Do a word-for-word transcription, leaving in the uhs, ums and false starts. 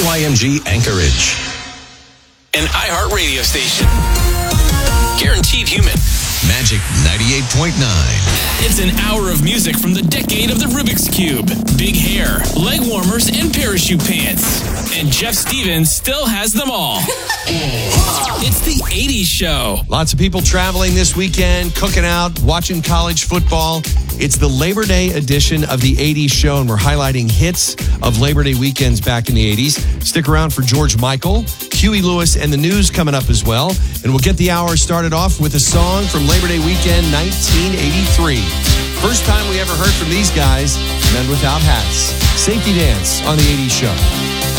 K Y M G Anchorage. An iHeart radio station. Guaranteed human. Magic ninety-eight point nine. It's an hour of music from the decade of the Rubik's Cube, big hair, leg warmers, and parachute pants. And Jeff Stevens still has them all. It's the eighties Show. Lots of people traveling this weekend, cooking out, watching college football. It's the Labor Day edition of the eighties Show, and we're highlighting hits of Labor Day weekends back in the eighties. Stick around for George Michael, Huey Lewis, and the news coming up as well. And we'll get the hour started off with a song from Labor Day weekend nineteen eighty-three. First time we ever heard from these guys, Men Without Hats. Safety Dance on the eighties Show.